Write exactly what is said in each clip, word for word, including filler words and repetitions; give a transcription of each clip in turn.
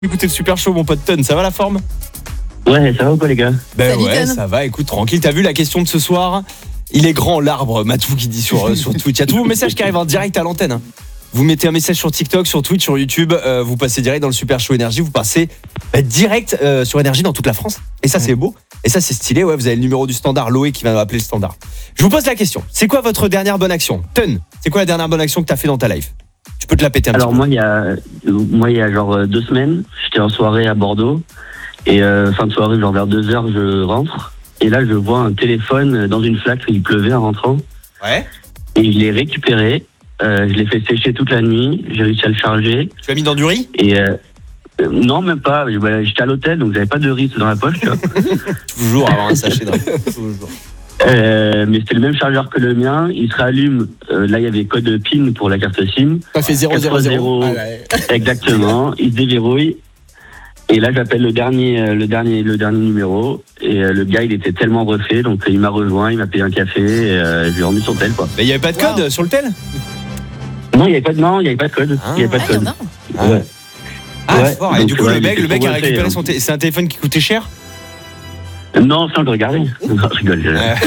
Écoutez le super show, mon pote Ton, ça va la forme? Ouais, ça va ou quoi les gars? Ben Salut, ouais, Ton. ça va, écoute, tranquille. T'as vu la question de ce soir? Il est grand l'arbre, Matou qui dit sur, euh, sur Twitch. Il y a tous vos messages qui arrivent en direct à l'antenne. hein. Vous mettez un message sur TikTok, sur Twitch, sur YouTube, euh, vous passez direct dans le super show Énergie, vous passez bah, direct euh, sur Énergie dans toute la France. Et ça c'est beau, et ça c'est stylé, ouais, vous avez le numéro du standard, Loé qui va appeler le standard. Je vous pose la question, c'est quoi votre dernière bonne action? Ton, c'est quoi la dernière bonne action que t'as fait dans ta life? Tu peux te la péter un Alors petit moi il y a moi il y a genre euh, deux semaines, j'étais en soirée à Bordeaux et euh, fin de soirée genre vers deux heures je rentre et là je vois un téléphone dans une flaque, il pleuvait en rentrant. peu. Ouais. Et je l'ai récupéré, euh, je l'ai fait sécher toute la nuit, j'ai réussi à le charger Tu l'as mis dans du riz? et euh, euh, non même pas, bah, j'étais à l'hôtel donc j'avais pas de riz dans la poche tu vois. Toujours avoir un sachet de riz. Toujours. Euh, mais c'était le même chargeur que le mien, il se rallume, euh, là il y avait code PIN pour la carte SIM. Ça fait zéro zéro zéro. Ah ouais. Exactement, il se déverrouille. Et là j'appelle le dernier, euh, le dernier, le dernier numéro. Et euh, le gars il était tellement refait, donc il m'a rejoint, il m'a payé un café, et euh, je lui ai remis son tel quoi. Mais il y avait pas de code Wow. sur le tel? Non, il y avait pas de non, il y avait pas de code. Ah. Il y avait pas Ah, de il y en code. a. Ouais. Ah, Ouais, fort. Et donc, du coup, ouais, le il mec, était le mec a trop refait, récupéré hein. son téléphone. C'est un téléphone qui coûtait cher? Non, sans le regarder. Non, je rigole.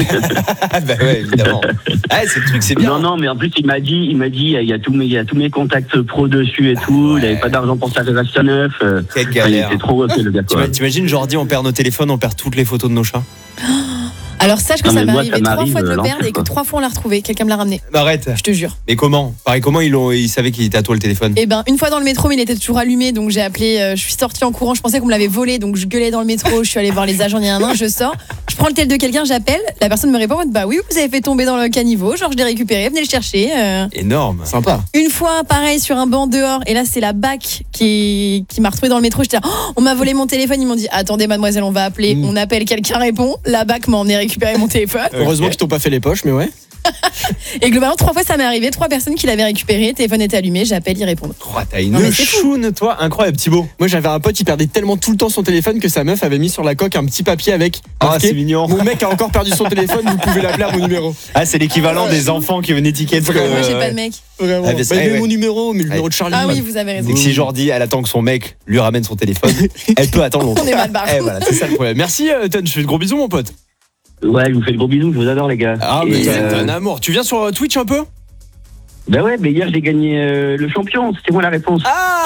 Ah bah ouais, évidemment. Ah, c'est le truc, c'est bien. Non, non, mais en plus il m'a dit, il m'a dit, il y a tous mes, il y a tous mes contacts pro dessus et tout. ouais. Il avait pas d'argent pour sa réservation neuf. Euh, Quelle enfin, il galère. était trop refait le gars quoi. T'ima- T'imagines, Jordi, on perd nos téléphones, on perd toutes les photos de nos chats. Alors sache que Non, ça mais m'est moi, arrivé ça trois m'arrive, fois de le euh, perdre et que l'enfer, trois fois on l'a retrouvé. Quelqu'un me l'a ramené. Arrête. Je te jure. Mais comment? Pareil, comment ils, l'ont, ils savaient qu'il était à toi le téléphone? Et ben une fois dans le métro, mais il était toujours allumé, donc j'ai appelé. euh, je suis sortie en courant. Je pensais qu'on me l'avait volé, donc je gueulais dans le métro. Je suis allée voir les agents. Il y a un an, je sors. Je prends le tel de quelqu'un, j'appelle. La personne me répond bah oui, vous avez fait tomber dans le caniveau. Genre je l'ai récupéré, venez le chercher. euh. Énorme. Sympa. Une fois, pareil, sur un banc dehors. Et là, c'est la B A C qui, qui m'a retrouvée dans le métro. J'étais là, oh, on m'a volé mon téléphone. Ils m'ont dit attendez, mademoiselle, on va appeler. Mm. On appelle, quelqu'un répond. La B A C m'a emmené récupérer mon téléphone. Heureusement Ok. qu'ils t'ont pas fait les poches, mais ouais. Et globalement, trois fois, ça m'est arrivé. Trois personnes qui l'avaient récupéré. Le téléphone était allumé. J'appelle, ils répondent. Oh, t'as une Non, mais c'est fou. choune, toi. Incroyable, Thibaut. Moi j'avais un pote, il perdait tellement tout le temps son téléphone que sa meuf avait mis sur la coque un petit papier avec. Ah, marqué, c'est mignon. Mon mec a encore perdu son téléphone, vous pouvez l'appeler à mon numéro. Ah, c'est l'équivalent des enfants qui ont une étiquette. Vraiment. Moi, j'ai euh, pas de mec. Vraiment. Ah, mais c'est- Bah, il ouais, met ouais. mon numéro, mais le numéro Ouais. de Charlie. Ah oui, man. vous avez raison. C'est que si Jordi, elle attend que son mec lui ramène son téléphone, elle peut attendre longtemps. On est mal barré. Eh, voilà, c'est ça le problème. Merci, euh, Ton. Je fais de gros bisous, mon pote. Ouais, je vous fais de gros bisous, je vous adore les gars. Ah, Et, mais t'es euh, un amour. Tu viens sur euh, Twitch un peu? Ben ouais, mais hier j'ai gagné euh, le champion, c'était moi la réponse.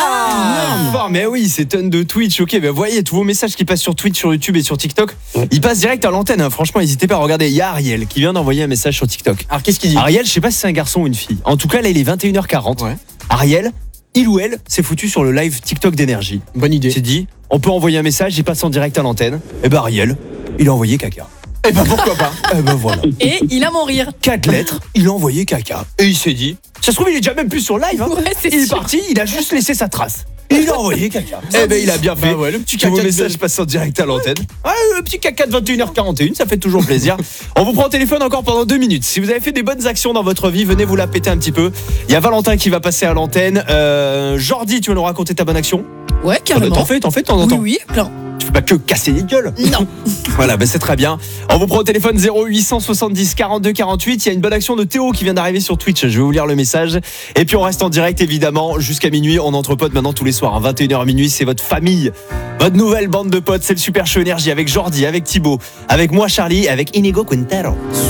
Ah, fort, mais oui, c'est Ton de Twitch. Ok, ben voyez, tous vos messages qui passent sur Twitch, sur YouTube et sur TikTok, ils passent direct à l'antenne. hein. Franchement, n'hésitez pas à regarder. Il y a Ariel qui vient d'envoyer un message sur TikTok. Alors qu'est-ce qu'il dit? Ariel, je sais pas si c'est un garçon ou une fille. En tout cas, là, il est vingt et une heures quarante. Ouais. Ariel, il ou elle s'est foutu sur le live TikTok d'Énergie. Bonne Il idée. s'est dit, on peut envoyer un message, il passe en direct à l'antenne. Et ben Ariel, il a envoyé caca. Et bah pourquoi pas? Et ben voilà. Et il a mon rire. Quatre lettres, il a envoyé caca. Et il s'est dit, ça se trouve, il est déjà même plus sur le live. Hein. Ouais, c'est il est sûr. parti, il a juste laissé sa trace. Et il a envoyé caca. Eh ben il a bien fait. Bah ouais, le petit Tous vos caca de messages belle. passent en direct à l'antenne. Ouais, le petit caca de vingt et une heures quarante et une, ça fait toujours plaisir. On vous prend au téléphone encore pendant deux minutes. Si vous avez fait des bonnes actions dans votre vie, venez vous la péter un petit peu. Il y a Valentin qui va passer à l'antenne. Euh, Jordi, tu vas nous raconter ta bonne action? Ouais, Ah bah, carrément. T'en fais, t'en fais de temps en Oui, temps. oui, plein. Tu fais pas que casser les gueules. Non. Voilà, ben c'est très bien. On vous prend au téléphone zéro huit cent soixante-dix quarante-deux quarante-huit. Il y a une bonne action de Théo qui vient d'arriver sur Twitch. Je vais vous lire le message. Et puis on reste en direct évidemment jusqu'à minuit. On entre potes maintenant tous les soirs. À vingt et une heures minuit, c'est votre famille. Votre nouvelle bande de potes. C'est le Super Show Énergie avec Jordi, avec Thibaut, avec moi Charlie, avec Inigo Quintero.